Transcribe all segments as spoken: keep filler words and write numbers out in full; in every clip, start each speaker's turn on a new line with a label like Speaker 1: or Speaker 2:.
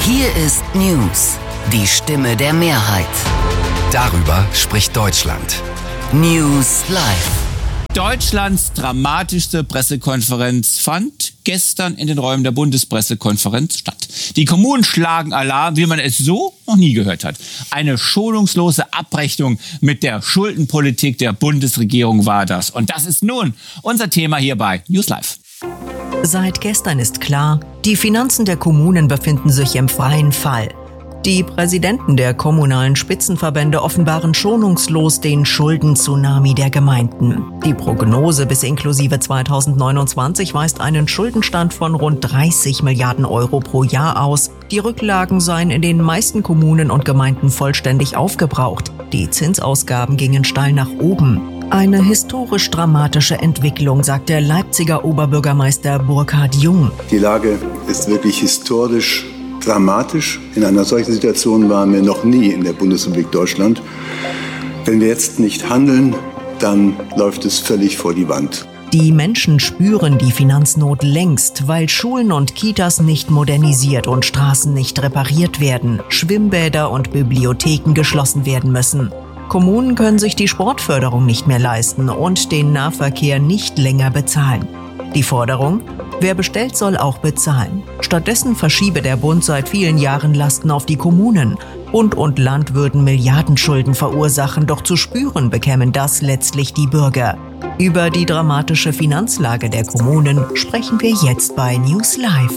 Speaker 1: Hier ist News, die Stimme der Mehrheit. Darüber spricht Deutschland. News Live.
Speaker 2: Deutschlands dramatischste Pressekonferenz fand gestern in den Räumen der Bundespressekonferenz statt. Die Kommunen schlagen Alarm, wie man es so noch nie gehört hat. Eine schonungslose Abrechnung mit der Schuldenpolitik der Bundesregierung war das. Und das ist nun unser Thema hier bei News Live.
Speaker 3: Seit gestern ist klar, die Finanzen der Kommunen befinden sich im freien Fall. Die Präsidenten der kommunalen Spitzenverbände offenbaren schonungslos den Schulden-Tsunami der Gemeinden. Die Prognose bis inklusive zweitausendneunundzwanzig weist einen Schuldenstand von rund dreißig Milliarden Euro pro Jahr aus. Die Rücklagen seien in den meisten Kommunen und Gemeinden vollständig aufgebraucht. Die Zinsausgaben gingen steil nach oben. Eine historisch dramatische Entwicklung, sagt der Leipziger Oberbürgermeister Burkhard Jung.
Speaker 4: Die Lage ist wirklich historisch dramatisch. In einer solchen Situation waren wir noch nie in der Bundesrepublik Deutschland. Wenn wir jetzt nicht handeln, dann läuft es völlig vor die Wand.
Speaker 3: Die Menschen spüren die Finanznot längst, weil Schulen und Kitas nicht modernisiert und Straßen nicht repariert werden, Schwimmbäder und Bibliotheken geschlossen werden müssen. Kommunen können sich die Sportförderung nicht mehr leisten und den Nahverkehr nicht länger bezahlen. Die Forderung: Wer bestellt, soll auch bezahlen. Stattdessen verschiebe der Bund seit vielen Jahren Lasten auf die Kommunen. Bund und Land würden Milliardenschulden verursachen, doch zu spüren bekämen das letztlich die Bürger. Über die dramatische Finanzlage der Kommunen sprechen wir jetzt bei News Live.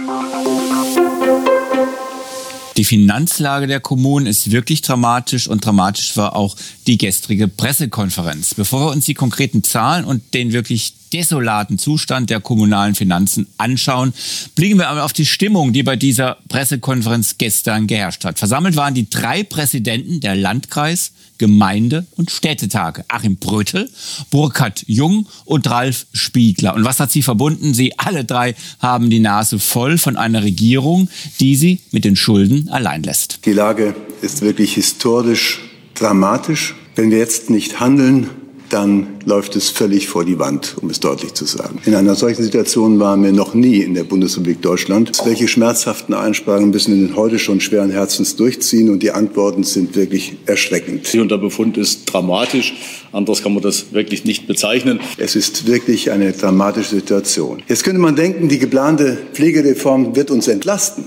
Speaker 2: Die Finanzlage der Kommunen ist wirklich dramatisch und dramatisch war auch die gestrige Pressekonferenz. Bevor wir uns die konkreten Zahlen und den wirklich desolaten Zustand der kommunalen Finanzen anschauen, blicken wir aber auf die Stimmung, die bei dieser Pressekonferenz gestern geherrscht hat. Versammelt waren die drei Präsidenten der Landkreis-, Gemeinde- und Städtetage. Achim Brötel, Burkhard Jung und Ralf Spiegler. Und was hat sie verbunden? Sie alle drei haben die Nase voll von einer Regierung, die sie mit den Schulden allein lässt.
Speaker 4: Die Lage ist wirklich historisch dramatisch. Wenn wir jetzt nicht handeln, dann läuft es völlig vor die Wand, um es deutlich zu sagen. In einer solchen Situation waren wir noch nie in der Bundesrepublik Deutschland. Welche schmerzhaften Einsparungen müssen wir denn heute schon schweren Herzens durchziehen? Und die Antworten sind wirklich erschreckend.
Speaker 5: Und der Befund ist dramatisch. Anders kann man das wirklich nicht bezeichnen.
Speaker 4: Es ist wirklich eine dramatische Situation. Jetzt könnte man denken, die geplante Pflegereform wird uns entlasten.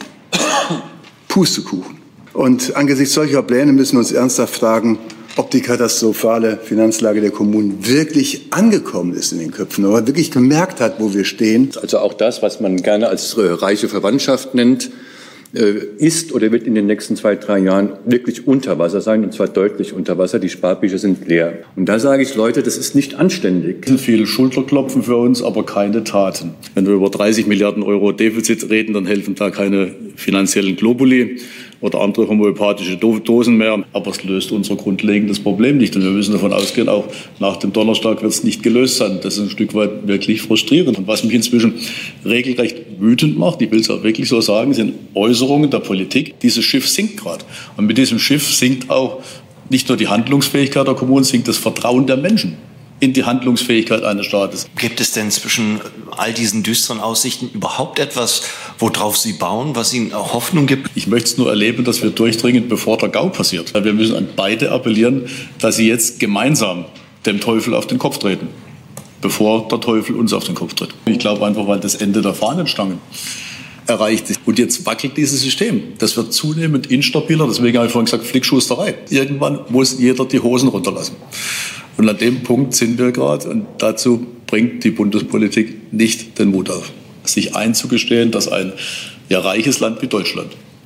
Speaker 4: Pustekuchen. Und angesichts solcher Pläne müssen wir uns ernsthaft fragen, ob die katastrophale Finanzlage der Kommunen wirklich angekommen ist in den Köpfen, oder wirklich gemerkt hat, wo wir stehen.
Speaker 6: Also auch das, was man gerne als äh, reiche Verwandtschaft nennt, äh, ist oder wird in den nächsten zwei, drei Jahren wirklich unter Wasser sein, und zwar deutlich unter Wasser. Die Sparbücher sind leer. Und da sage ich, Leute, das ist nicht anständig.
Speaker 5: Viel Schulterklopfen für uns, aber keine Taten. Wenn wir über dreißig Milliarden Euro Defizit reden, dann helfen da keine finanziellen Globuli oder andere homöopathische Dosen mehr. Aber es löst unser grundlegendes Problem nicht. Und wir müssen davon ausgehen, auch nach dem Donnerstag wird es nicht gelöst sein. Das ist ein Stück weit wirklich frustrierend. Und was mich inzwischen regelrecht wütend macht, ich will es auch wirklich so sagen, sind Äußerungen der Politik. Dieses Schiff sinkt gerade. Und mit diesem Schiff sinkt auch nicht nur die Handlungsfähigkeit der Kommunen, sinkt das Vertrauen der Menschen in die Handlungsfähigkeit eines Staates.
Speaker 7: Gibt es denn zwischen all diesen düsteren Aussichten überhaupt etwas, worauf Sie bauen, was Ihnen auch Hoffnung gibt?
Speaker 5: Ich möchte es nur erleben, dass wir durchdringen, bevor der GAU passiert. Wir müssen an beide appellieren, dass sie jetzt gemeinsam dem Teufel auf den Kopf treten, bevor der Teufel uns auf den Kopf tritt. Ich glaube einfach, weil das Ende der Fahnenstangen erreicht ist. Und jetzt wackelt dieses System. Das wird zunehmend instabiler. Deswegen habe ich vorhin gesagt, Flickschusterei. Irgendwann muss jeder die Hosen runterlassen. Und an dem Punkt sind wir gerade. Und dazu bringt die Bundespolitik nicht den Mut auf, sich einzugestehen, dass ein ja, reiches Land wie Deutschland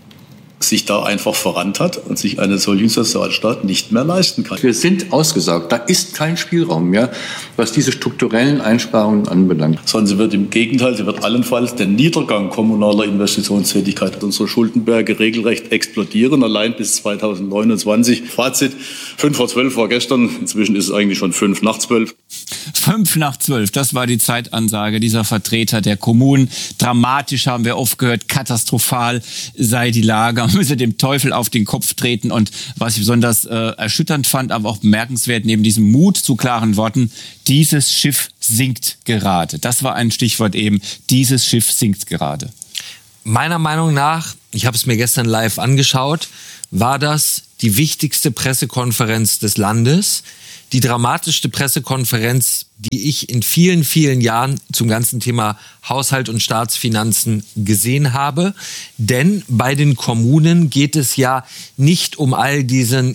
Speaker 5: sich da einfach verrannt hat und sich einen solchen Sozialstaat nicht mehr leisten kann.
Speaker 6: Wir sind ausgesaugt. Da ist kein Spielraum mehr, was diese strukturellen Einsparungen anbelangt.
Speaker 5: Sondern sie wird im Gegenteil, sie wird allenfalls den Niedergang kommunaler Investitionstätigkeit, unsere Schuldenberge regelrecht explodieren, allein bis zweitausendneunundzwanzig. Fazit, fünf vor zwölf war gestern, inzwischen ist es eigentlich schon fünf nach zwölf.
Speaker 2: Fünf nach zwölf, das war die Zeitansage dieser Vertreter der Kommunen. Dramatisch haben wir oft gehört, katastrophal sei die Lage, man müsse dem Teufel auf den Kopf treten. Und was ich besonders äh, erschütternd fand, aber auch bemerkenswert, neben diesem Mut zu klaren Worten, dieses Schiff sinkt gerade. Das war ein Stichwort eben, dieses Schiff sinkt gerade.
Speaker 8: meiner Meinung nach, ich habe es mir gestern live angeschaut, war das die wichtigste Pressekonferenz des Landes. Die dramatischste Pressekonferenz, die ich in vielen, vielen Jahren zum ganzen Thema Haushalt und Staatsfinanzen gesehen habe. Denn bei den Kommunen geht es ja nicht um all diesen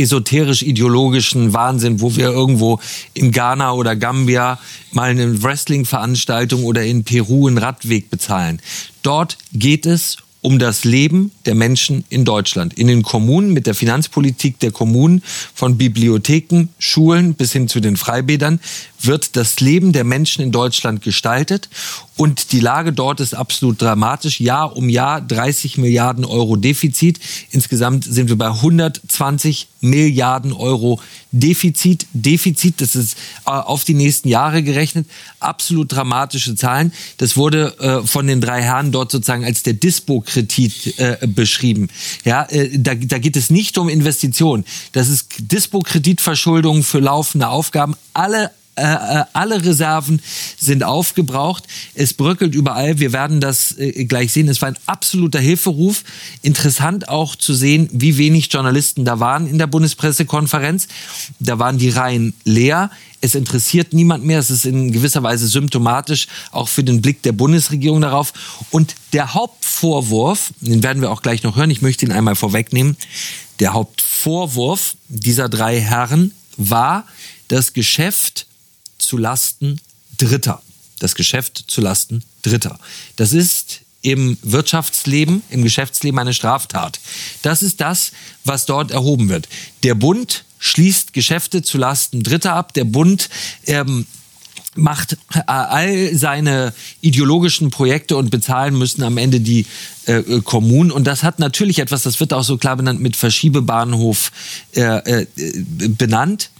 Speaker 8: esoterisch-ideologischen Wahnsinn, wo wir irgendwo in Ghana oder Gambia mal eine Wrestling-Veranstaltung oder in Peru einen Radweg bezahlen. Dort geht es um das Leben der Menschen in Deutschland. In den Kommunen, mit der Finanzpolitik der Kommunen, von Bibliotheken, Schulen bis hin zu den Freibädern, wird das Leben der Menschen in Deutschland gestaltet. Und die Lage dort ist absolut dramatisch. Jahr um Jahr dreißig Milliarden Euro Defizit. Insgesamt sind wir bei hundertzwanzig Milliarden Euro Defizit. Defizit, das ist äh, auf die nächsten Jahre gerechnet. Absolut dramatische Zahlen. Das wurde äh, von den drei Herren dort sozusagen als der Dispo-Kredit äh, beschrieben. Ja, äh, da, da geht es nicht um Investitionen. Das ist Dispo-Kreditverschuldung für laufende Aufgaben. Alle Äh, alle Reserven sind aufgebraucht. Es bröckelt überall. Wir werden das äh, gleich sehen. Es war ein absoluter Hilferuf. Interessant auch zu sehen, wie wenig Journalisten da waren in der Bundespressekonferenz. Da waren die Reihen leer. Es interessiert niemand mehr. Es ist in gewisser Weise symptomatisch, auch für den Blick der Bundesregierung darauf. Und der Hauptvorwurf, den werden wir auch gleich noch hören, ich möchte ihn einmal vorwegnehmen, der Hauptvorwurf dieser drei Herren war das Geschäft zu Lasten Dritter. Das Geschäft zu Lasten Dritter. Das ist im Wirtschaftsleben, im Geschäftsleben eine Straftat. Das ist das, was dort erhoben wird. Der Bund schließt Geschäfte zu Lasten Dritter ab. Der Bund ähm, macht all seine ideologischen Projekte und bezahlen müssen am Ende die äh, Kommunen. Und das hat natürlich etwas, das wird auch so klar benannt, mit Verschiebebahnhof äh, äh, benannt.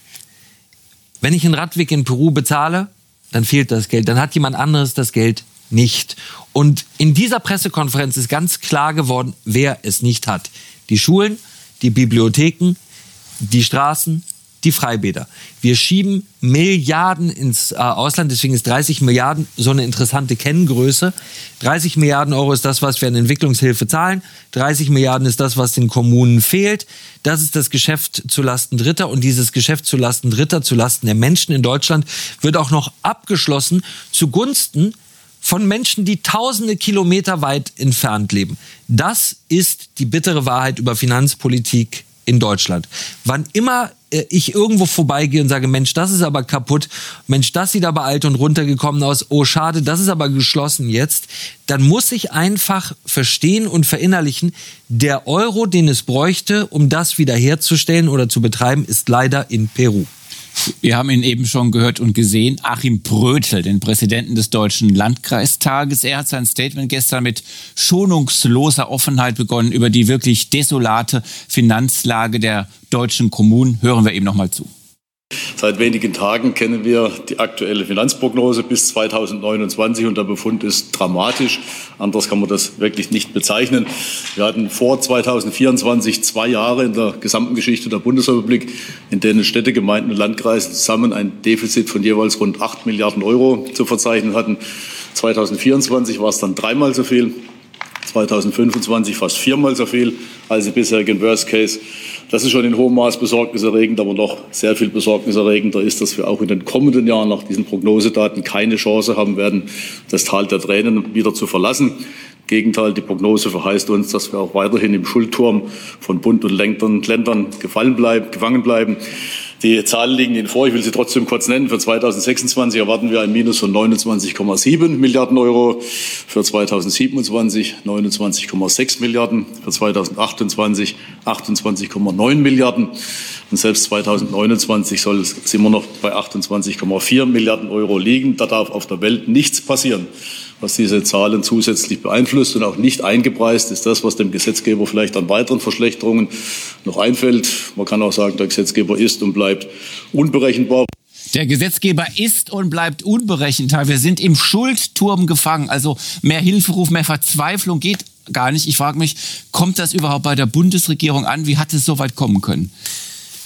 Speaker 8: Wenn ich einen Radweg in Peru bezahle, dann fehlt das Geld. Dann hat jemand anderes das Geld nicht. Und in dieser Pressekonferenz ist ganz klar geworden, wer es nicht hat. Die Schulen, die Bibliotheken, die Straßen, die Freibäder. Wir schieben Milliarden ins äh, Ausland, deswegen ist dreißig Milliarden so eine interessante Kenngröße. dreißig Milliarden Euro ist das, was wir an Entwicklungshilfe zahlen. dreißig Milliarden ist das, was den Kommunen fehlt. Das ist das Geschäft zulasten Dritter. Und dieses Geschäft zulasten Dritter, zulasten der Menschen in Deutschland, wird auch noch abgeschlossen zugunsten von Menschen, die tausende Kilometer weit entfernt leben. Das ist die bittere Wahrheit über Finanzpolitik in Deutschland. Wann immer äh, ich irgendwo vorbeigehe und sage, Mensch, das ist aber kaputt, Mensch, das sieht aber alt und runtergekommen aus, oh schade, das ist aber geschlossen jetzt, dann muss ich einfach verstehen und verinnerlichen, der Euro, den es bräuchte, um das wiederherzustellen oder zu betreiben, ist leider in Peru.
Speaker 2: Wir haben ihn eben schon gehört und gesehen, Achim Brötel, den Präsidenten des Deutschen Landkreistages. Er hat sein Statement gestern mit schonungsloser Offenheit begonnen über die wirklich desolate Finanzlage der deutschen Kommunen. Hören wir ihm noch mal zu.
Speaker 5: Seit wenigen Tagen kennen wir die aktuelle Finanzprognose bis zweitausendneunundzwanzig und der Befund ist dramatisch. Anders kann man das wirklich nicht bezeichnen. Wir hatten vor zweitausendvierundzwanzig zwei Jahre in der gesamten Geschichte der Bundesrepublik, in denen Städte, Gemeinden und Landkreise zusammen ein Defizit von jeweils rund acht Milliarden Euro zu verzeichnen hatten. zweitausendvierundzwanzig war es dann dreimal so viel. zweitausendfünfundzwanzig fast viermal so viel als im bisherigen Worst Case. Das ist schon in hohem Maß besorgniserregend, aber noch sehr viel besorgniserregender ist, dass wir auch in den kommenden Jahren nach diesen Prognosedaten keine Chance haben werden, das Tal der Tränen wieder zu verlassen. Im Gegenteil, die Prognose verheißt uns, dass wir auch weiterhin im Schuldturm von Bund und Ländern gefallen bleiben, gefangen bleiben. Die Zahlen liegen Ihnen vor, ich will sie trotzdem kurz nennen. Für zweitausendsechsundzwanzig erwarten wir ein Minus von neunundzwanzig Komma sieben Milliarden Euro, für zweitausendsiebenundzwanzig neunundzwanzig Komma sechs Milliarden, für zweitausendachtundzwanzig achtundzwanzig Komma neun Milliarden und selbst zweitausendneunundzwanzig soll es immer noch bei achtundzwanzig Komma vier Milliarden Euro liegen. Da darf auf der Welt nichts passieren, was diese Zahlen zusätzlich beeinflusst, und auch nicht eingepreist ist das, was dem Gesetzgeber vielleicht an weiteren Verschlechterungen noch einfällt. Man kann auch sagen, der Gesetzgeber ist und bleibt unberechenbar.
Speaker 2: Der Gesetzgeber ist und bleibt unberechenbar. Wir sind im Schuldturm gefangen. Also mehr Hilferuf, mehr Verzweiflung geht gar nicht. Ich frage mich, kommt das überhaupt bei der Bundesregierung an? Wie hat es so weit kommen können?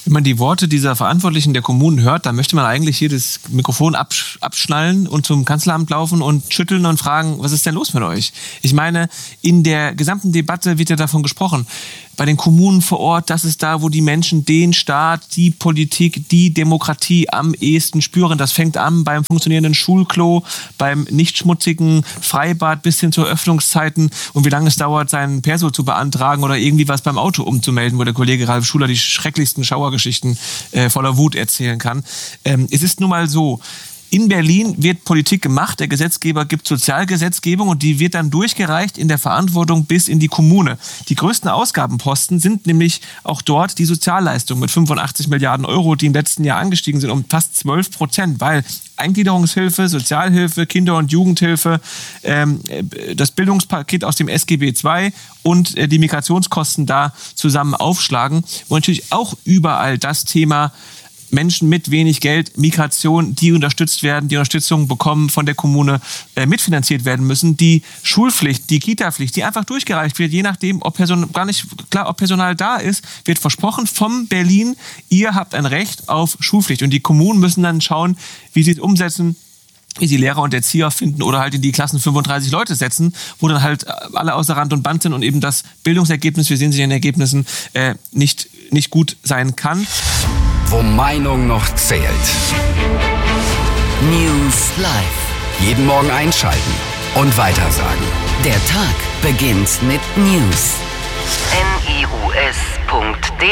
Speaker 9: Wenn man die Worte dieser Verantwortlichen der Kommunen hört, dann möchte man eigentlich hier das Mikrofon absch- abschnallen und zum Kanzleramt laufen und schütteln und fragen, was ist denn los mit euch? Ich meine, in der gesamten Debatte wird ja davon gesprochen, bei den Kommunen vor Ort, das ist da, wo die Menschen den Staat, die Politik, die Demokratie am ehesten spüren. Das fängt an beim funktionierenden Schulklo, beim nicht schmutzigen Freibad bis hin zu Öffnungszeiten und wie lange es dauert, seinen Perso zu beantragen oder irgendwie was beim Auto umzumelden, wo der Kollege Ralf Schuler die schrecklichsten Schauergeschichten äh, voller Wut erzählen kann. Ähm, es ist nun mal so, in Berlin wird Politik gemacht, der Gesetzgeber gibt Sozialgesetzgebung und die wird dann durchgereicht in der Verantwortung bis in die Kommune. Die größten Ausgabenposten sind nämlich auch dort die Sozialleistungen mit fünfundachtzig Milliarden Euro, die im letzten Jahr angestiegen sind um fast zwölf Prozent, weil Eingliederungshilfe, Sozialhilfe, Kinder- und Jugendhilfe, ähm, das Bildungspaket aus dem S G B zwei und äh, die Migrationskosten da zusammen aufschlagen, wo natürlich auch überall das Thema Menschen mit wenig Geld, Migration, die unterstützt werden, die Unterstützung bekommen von der Kommune, äh, mitfinanziert werden müssen. Die Schulpflicht, die Kita-Pflicht, die einfach durchgereicht wird, je nachdem, ob Person, gar nicht klar, ob Personal da ist, wird versprochen vom Berlin, ihr habt ein Recht auf Schulpflicht. Und die Kommunen müssen dann schauen, wie sie es umsetzen, wie sie Lehrer und Erzieher finden oder halt in die Klassen fünfunddreißig Leute setzen, wo dann halt alle außer Rand und Band sind und eben das Bildungsergebnis, wir sehen sie in den Ergebnissen, äh, nicht, nicht gut sein kann.
Speaker 1: Wo Meinung noch zählt. News Live. Jeden Morgen einschalten und weitersagen. Der Tag beginnt mit News. N I U S punkt D